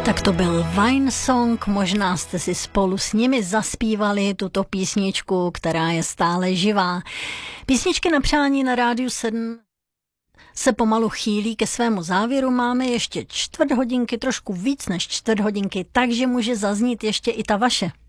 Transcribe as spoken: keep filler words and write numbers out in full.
Tak to byl Wine Song, možná jste si spolu s nimi zaspívali tuto písničku, která je stále živá. Písničky na přání na Rádiu sedm se pomalu chýlí ke svému závěru. Máme ještě čtvrt hodinky, trošku víc než čtvrt hodinky, takže může zaznít ještě i ta vaše.